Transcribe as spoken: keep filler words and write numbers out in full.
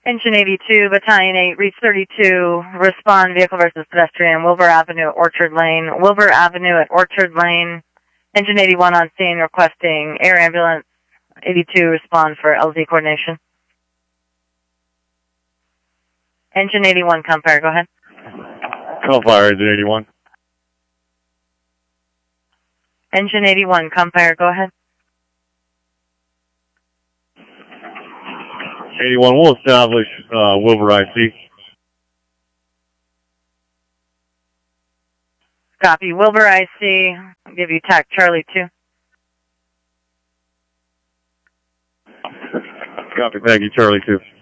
Engine eighty-two, Battalion eight, reach thirty-two, respond vehicle versus pedestrian, Wilbur Avenue at Orchard Lane, Wilbur Avenue at Orchard Lane, Engine eighty-one on scene requesting air ambulance, eighty-two respond for L Z coordination. Engine eighty-one, Compire, go ahead. Compire, Engine eighty-one. Engine eighty-one, Compire, go ahead. eighty-one, we'll establish uh, Wilbur I C. Copy. Wilbur I C. I'll give you T A C Charlie two. Copy. Thank you, Charlie two.